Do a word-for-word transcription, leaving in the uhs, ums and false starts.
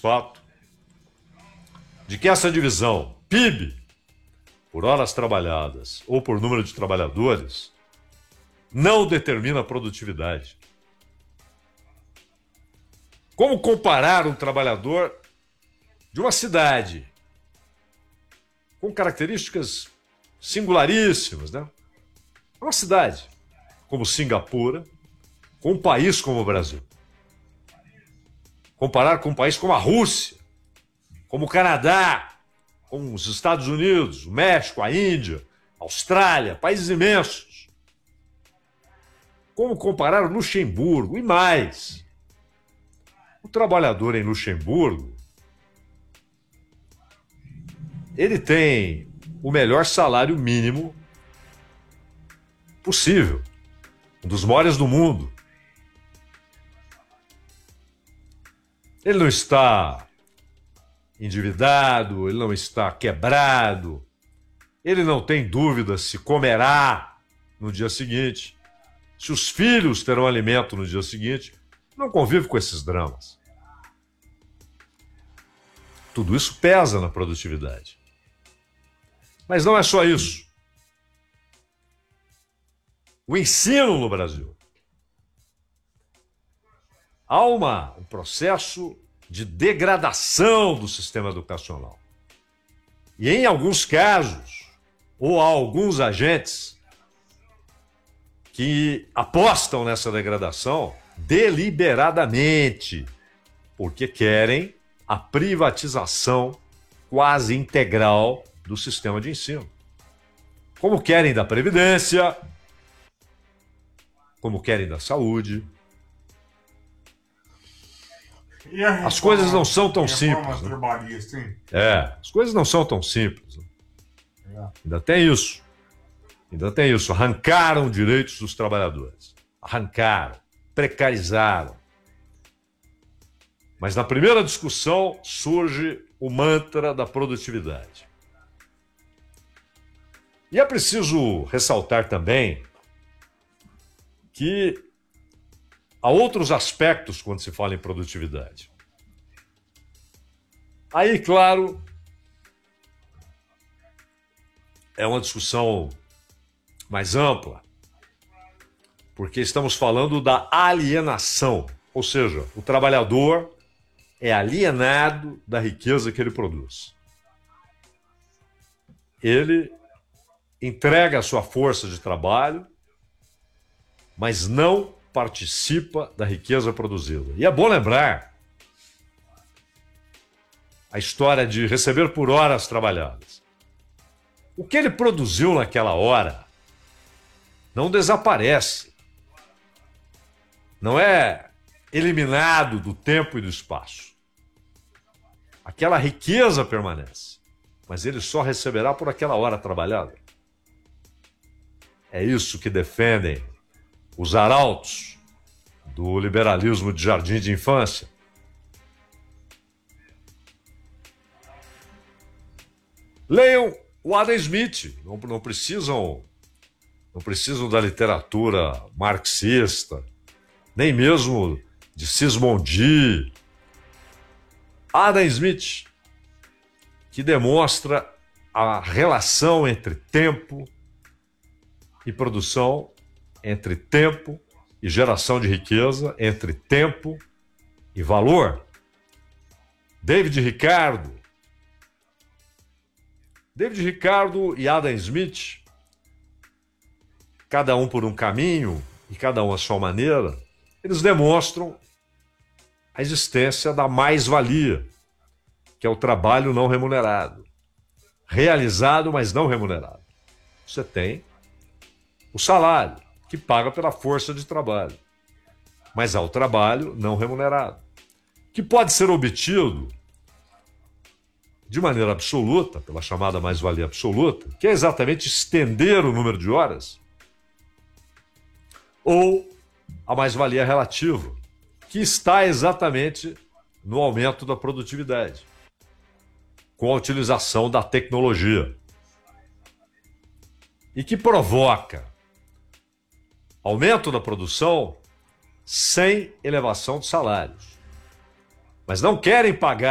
fato de que essa divisão P I B por horas trabalhadas ou por número de trabalhadores não determina a produtividade. Como comparar um trabalhador de uma cidade com características singularíssimas, né? Uma cidade como Singapura com um país como o Brasil. Comparar com um país como a Rússia, como o Canadá, como os Estados Unidos, o México, a Índia, a Austrália, países imensos. Como comparar Luxemburgo e mais. O trabalhador em Luxemburgo, ele tem o melhor salário mínimo possível, um dos maiores do mundo. Ele não está endividado, ele não está quebrado, ele não tem dúvida se comerá no dia seguinte, se os filhos terão alimento no dia seguinte, não convive com esses dramas. Tudo isso pesa na produtividade. Mas não é só isso. O ensino no Brasil. Há uma, um processo de degradação do sistema educacional. E em alguns casos, ou há alguns agentes que apostam nessa degradação deliberadamente, porque querem a privatização quase integral do sistema de ensino. Como querem da Previdência, como querem da saúde. Reforma, as coisas não são tão simples. Né? É, as coisas não são tão simples. Né? É. Ainda tem isso. Ainda tem isso. Arrancaram direitos dos trabalhadores. Arrancaram. Precarizaram. Mas na primeira discussão surge o mantra da produtividade. E é preciso ressaltar também que há outros aspectos quando se fala em produtividade. Aí, claro, é uma discussão mais ampla, porque estamos falando da alienação, ou seja, o trabalhador é alienado da riqueza que ele produz. Ele entrega a sua força de trabalho, mas não participa da riqueza produzida. E é bom lembrar a história de receber por horas trabalhadas. O que ele produziu naquela hora não desaparece. Não é eliminado do tempo e do espaço. Aquela riqueza permanece, mas ele só receberá por aquela hora trabalhada. É isso que defendem os arautos do liberalismo de jardim de infância. Leiam o Adam Smith, não, não precisam, não precisam da literatura marxista, nem mesmo de Sismondi. Adam Smith, que demonstra a relação entre tempo e produção, entre tempo e geração de riqueza, entre tempo e valor. David Ricardo. David Ricardo e Adam Smith, cada um por um caminho e cada um à sua maneira, eles demonstram a existência da mais-valia, que é o trabalho não remunerado. Realizado, mas não remunerado. Você tem o salário, que paga pela força de trabalho. Mas há o trabalho não remunerado, que pode ser obtido de maneira absoluta, pela chamada mais-valia absoluta, que é exatamente estender o número de horas, ou a mais-valia relativa, que está exatamente no aumento da produtividade, com a utilização da tecnologia, e que provoca aumento da produção sem elevação de salários. Mas não querem pagar